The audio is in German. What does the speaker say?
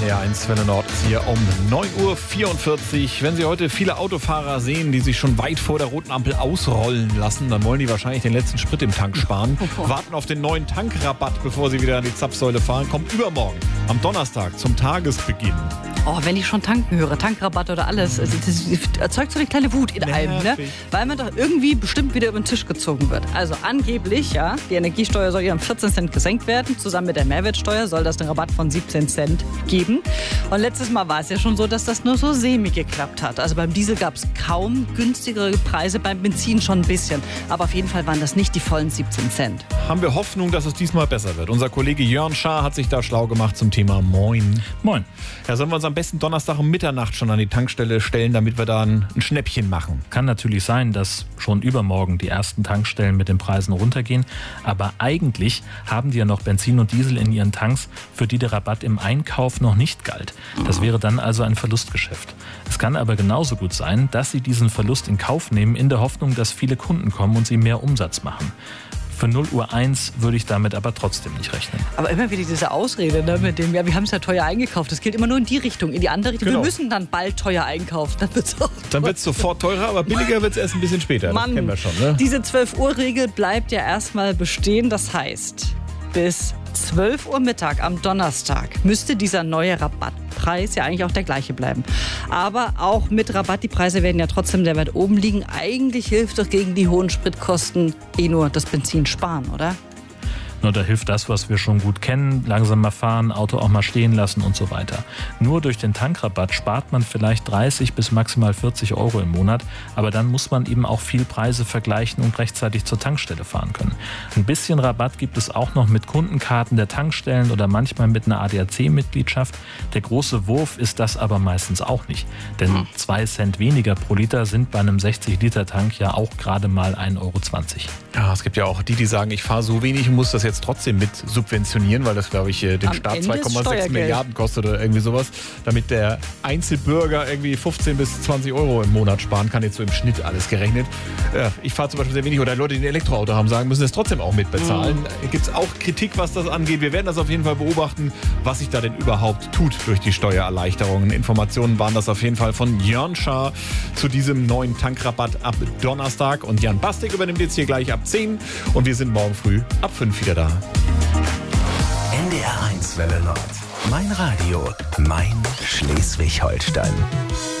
NDR 1 Welle Nord ist hier um 9.44 Uhr. Wenn Sie heute viele Autofahrer sehen, die sich schon weit vor der roten Ampel ausrollen lassen, dann wollen die wahrscheinlich den letzten Sprit im Tank sparen. Warten auf den neuen Tankrabatt, bevor sie wieder an die Zapfsäule fahren. Kommt übermorgen, am Donnerstag, zum Tagesbeginn. Oh, wenn ich schon tanken höre, Tankrabatt oder alles, das erzeugt so eine kleine Wut in einem, ne? Weil man doch irgendwie bestimmt wieder über den Tisch gezogen wird. Also angeblich, ja, die Energiesteuer soll ja um 14 Cent gesenkt werden. Zusammen mit der Mehrwertsteuer soll das einen Rabatt von 17 Cent geben. Und letztes Mal war es ja schon so, dass das nur so semi geklappt hat. Also beim Diesel gab es kaum günstigere Preise, beim Benzin schon ein bisschen. Aber auf jeden Fall waren das nicht die vollen 17 Cent. Haben wir Hoffnung, dass es diesmal besser wird. Unser Kollege Jörn Schaar hat sich da schlau gemacht zum Thema Moin. Moin. Ja, sollen wir uns am besten Donnerstag um Mitternacht schon an die Tankstelle stellen, damit wir da ein Schnäppchen machen? Kann natürlich sein, dass schon übermorgen die ersten Tankstellen mit den Preisen runtergehen. Aber eigentlich haben die ja noch Benzin und Diesel in ihren Tanks, für die der Rabatt im Einkauf noch nicht galt. Das wäre dann also ein Verlustgeschäft. Es kann aber genauso gut sein, dass sie diesen Verlust in Kauf nehmen, in der Hoffnung, dass viele Kunden kommen und sie mehr Umsatz machen. Für 0:01 würde ich damit aber trotzdem nicht rechnen. Aber immer wieder diese Ausrede, ne, mit dem, ja, wir haben es ja teuer eingekauft. Das gilt immer nur in die Richtung, in die andere Richtung. Genau. Wir müssen dann bald teuer einkaufen. Dann wird es auch teuer. Dann wird es sofort teurer, aber billiger wird es erst ein bisschen später. Mann, das kennen wir schon, ne? Diese 12-Uhr-Regel bleibt ja erstmal bestehen. Das heißt, bis 12 Uhr Mittag am Donnerstag müsste dieser neue Rabattpreis ja eigentlich auch der gleiche bleiben. Aber auch mit Rabatt, die Preise werden ja trotzdem sehr weit oben liegen. Eigentlich hilft doch gegen die hohen Spritkosten nur das Benzin sparen, oder? Nur da hilft das, was wir schon gut kennen, langsamer fahren, Auto auch mal stehen lassen und so weiter. Nur durch den Tankrabatt spart man vielleicht 30 bis maximal 40 Euro im Monat, aber dann muss man eben auch viel Preise vergleichen und rechtzeitig zur Tankstelle fahren können. Ein bisschen Rabatt gibt es auch noch mit Kundenkarten der Tankstellen oder manchmal mit einer ADAC-Mitgliedschaft. Der große Wurf ist das aber meistens auch nicht, denn 2 Cent weniger pro Liter sind bei einem 60-Liter-Tank ja auch gerade mal 1,20 Euro. Ja, es gibt ja auch die sagen, ich fahre so wenig und muss das jetzt trotzdem mit subventionieren, weil das, glaube ich, den Am Staat Ende ist 2,6 Steuergeld. Milliarden kostet oder irgendwie sowas, damit der Einzelbürger irgendwie 15 bis 20 Euro im Monat sparen kann, jetzt so im Schnitt alles gerechnet. Ja, ich fahre zum Beispiel sehr wenig oder Leute, die ein Elektroauto haben, sagen, müssen das trotzdem auch mitbezahlen. Gibt es auch Kritik, was das angeht. Wir werden das auf jeden Fall beobachten, was sich da denn überhaupt tut durch die Steuererleichterungen. Informationen waren das auf jeden Fall von Jörn Schaar zu diesem neuen Tankrabatt ab Donnerstag. Und Jan Bastek übernimmt jetzt hier gleich ab 10 und wir sind morgen früh ab 5 wieder da. NDR 1 Welle Nord. Mein Radio, mein Schleswig-Holstein.